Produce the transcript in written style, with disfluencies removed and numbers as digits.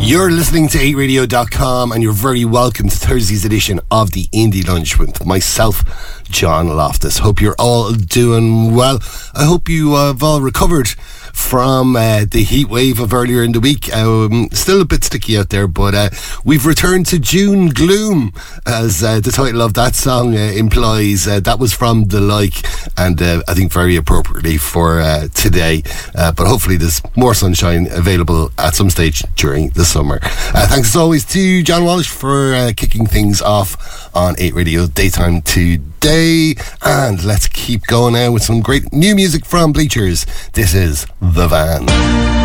You're listening to 8radio.com and you're very welcome to Thursday's edition of the Indie Lunch with myself, John Loftus. Hope you're all doing well. I hope you have all recovered from the heat wave of earlier in the week. Still a bit sticky out there, but we've returned to June gloom, as the title of that song implies. That was from The Like, and I think very appropriately for today. But hopefully there's more sunshine available at some stage during the summer. Thanks as always to John Walsh for kicking things off on 8 Radio Daytime today. And let's keep going now with some great new music from Bleachers. This is The Van.